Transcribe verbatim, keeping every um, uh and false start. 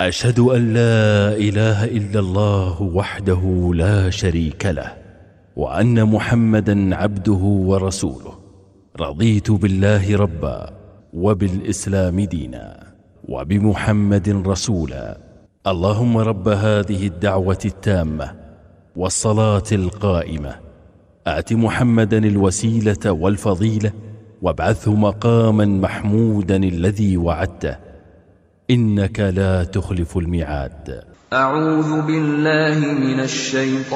أشهد أن لا إله إلا الله وحده لا شريك له، وأن محمدا عبده ورسوله. رضيت بالله ربا، وبالإسلام دينا، وبمحمد رسولا. اللهم رب هذه الدعوة التامة والصلاة القائمة، آت محمدا الوسيلة والفضيلة، وابعثه مقاما محمودا الذي وعدته، إنك لا تخلف الميعاد. أعوذ بالله من الشيطان